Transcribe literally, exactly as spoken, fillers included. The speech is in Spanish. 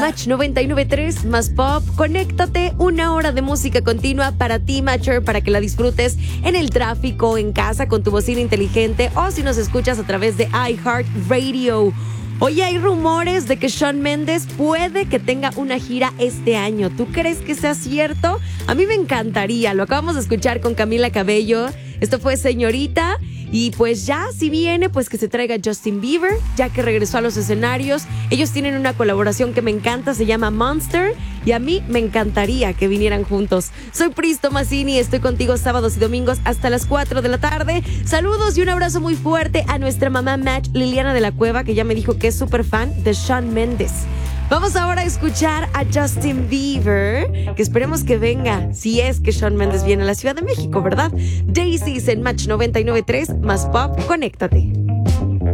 Match noventa y nueve punto tres más pop. Conéctate, una hora de música continua para ti, Matcher, para que la disfrutes en el tráfico, en casa, con tu bocina inteligente o si nos escuchas a través de iHeartRadio. Hoy hay rumores de que Shawn Mendes puede que tenga una gira este año. ¿Tú crees que sea cierto? A mí me encantaría. Lo acabamos de escuchar con Camila Cabello. Esto fue Señorita. Y pues ya, si viene, pues que se traiga Justin Bieber, ya que regresó a los escenarios. Ellos tienen una colaboración que me encanta, se llama Monster, y a mí me encantaría que vinieran juntos. Soy Pris Tomasini, estoy contigo sábados y domingos hasta las cuatro de la tarde. Saludos y un abrazo muy fuerte a nuestra mamá Match, Liliana de la Cueva, que ya me dijo que es súper fan de Shawn Mendes. Vamos ahora a escuchar a Justin Bieber, que esperemos que venga, si es que Shawn Mendes viene a la Ciudad de México, ¿verdad? Daisies en Match noventa y nueve punto tres más pop, conéctate.